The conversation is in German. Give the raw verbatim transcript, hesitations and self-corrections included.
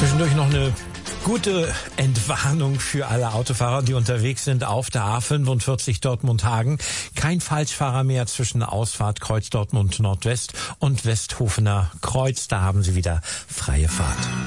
Zwischendurch noch eine gute Entwarnung für alle Autofahrer, die unterwegs sind auf der A fünfundvierzig Dortmund-Hagen. Kein Falschfahrer mehr zwischen Ausfahrt Kreuz Dortmund Nordwest und Westhofener Kreuz. Da haben Sie wieder freie Fahrt.